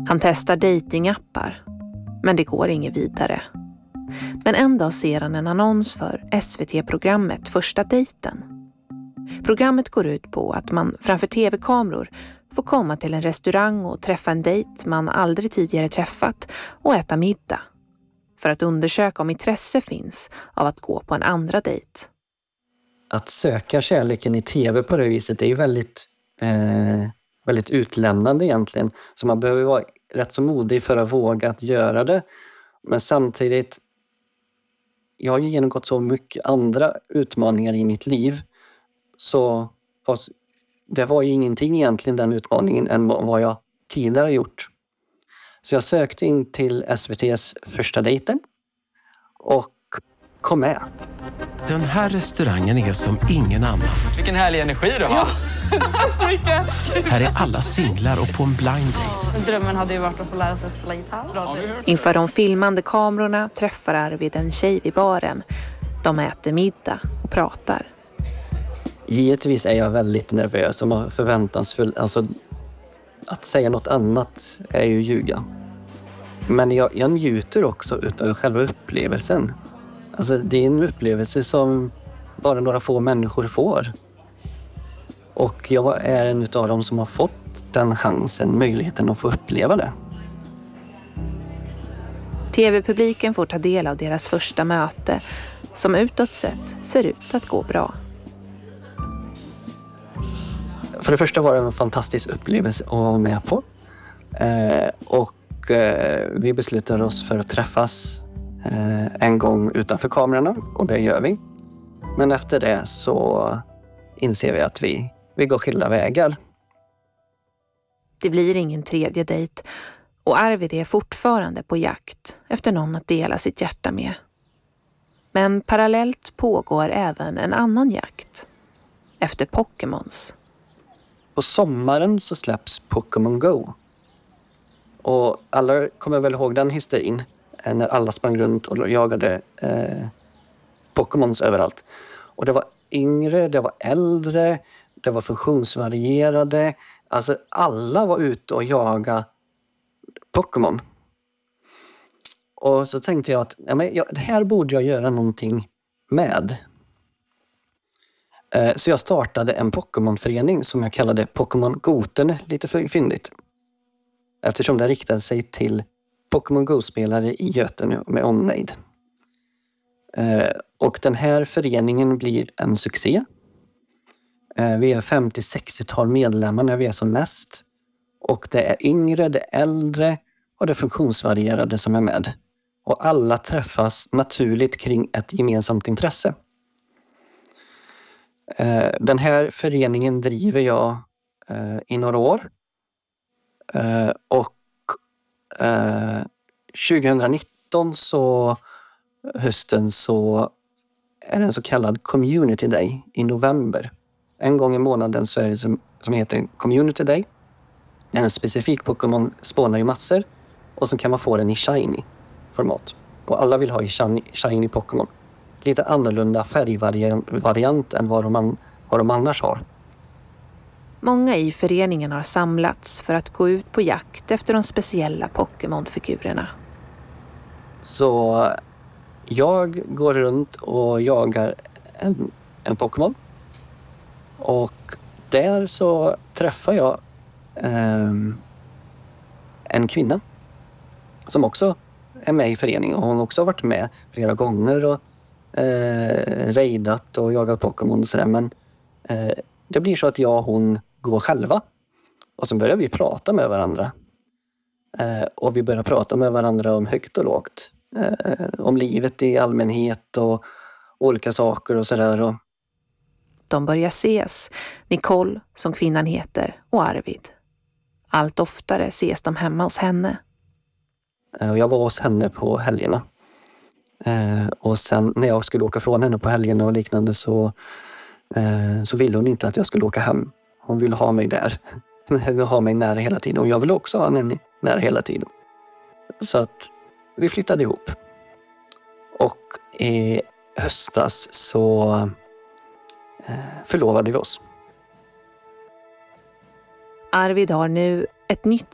Han testar datingappar, men det går inget vidare. Men en dag ser han en annons för SVT-programmet Första dejten. Programmet går ut på att man framför tv-kameror får komma till en restaurang och träffa en dejt man aldrig tidigare träffat och äta middag. För att undersöka om intresse finns av att gå på en andra dejt. Att söka kärleken i tv på det viset är ju väldigt utlämnande egentligen. Så man behöver vara rätt så modig för att våga att göra det. Men samtidigt, jag har ju genomgått så mycket andra utmaningar i mitt liv. Så det var ju ingenting egentligen, den utmaningen, än vad jag tidigare gjort. Så jag sökte in till SVT:s Första dejten och kom med. Den här restaurangen är som ingen annan. Vilken härlig energi du har. Ja, så mycket. Här är alla singlar och på en blind date. Drömmen hade ju varit att få lära sig att spela gitarr. Inför de filmande kamerorna träffar Arvid en tjej vid baren. De äter middag och pratar. Givetvis är jag väldigt nervös och förväntansfull. Alltså, att säga något annat är ju ljuga. Men jag njuter också av själva upplevelsen. Alltså, det är en upplevelse som bara några få människor får. Och jag är en av dem som har fått den chansen, möjligheten att få uppleva det. TV-publiken får ta del av deras första möte som utåt sett ser ut att gå bra. För det första var det en fantastisk upplevelse att vara med på. Vi beslutade oss för att träffas en gång utanför kamerorna, och det gör vi. Men efter det så inser vi att vi går skilda vägar. Det blir ingen tredje dejt och Arvid är fortfarande på jakt efter någon att dela sitt hjärta med. Men parallellt pågår även en annan jakt efter Pokémons. På sommaren så släpps Pokémon Go. Och alla kommer väl ihåg den hysterin när alla sprang runt och jagade Pokémons överallt. Och det var yngre, det var äldre, det var funktionsvarierade. Alltså alla var ute och jagade Pokémon. Och så tänkte jag att det här borde jag göra någonting med. Så jag startade en Pokémon-förening som jag kallade Pokémon Goten, lite för fyndigt. Eftersom det riktade sig till Pokémon Go-spelare i Götene med omnejd. Och den här föreningen blir en succé. Vi är 50-60-tal medlemmar när vi är som mest. Och det är yngre, det är äldre och det är funktionsvarierade som är med. Och alla träffas naturligt kring ett gemensamt intresse. Den här föreningen driver jag i några år. Och 2019 så hösten så är det en så kallad Community Day i november. En gång i månaden så är det som heter Community Day. Det är en specifik Pokémon spånar i massor och så kan man få den i shiny format. Och alla vill ha i shiny Pokémon. Lite annorlunda färgvariant än vad de annars har. Många i föreningen har samlats för att gå ut på jakt efter de speciella Pokémon-figurerna. Så jag går runt och jagar en Pokémon. Och där så träffar jag en kvinna som också är med i föreningen. Och hon har också varit med flera gånger och raidat och jagat Pokémon och sådär. Men det blir så att jag och hon går själva. Och så börjar vi prata med varandra. Och vi börjar prata med varandra om högt och lågt. Om livet i allmänhet och olika saker och sådär. De börjar ses, Nicole som kvinnan heter och Arvid. Allt oftare ses de hemma hos henne. Jag var hos henne på helgerna. Och sen när jag skulle åka från henne på helgerna och liknande så ville hon inte att jag skulle åka hem. Hon ville ha mig där. Hon ville ha mig nära hela tiden. Och jag ville också ha henne nära hela tiden. Så att vi flyttade ihop. Och i höstas så förlovade vi oss. Arvid har nu ett nytt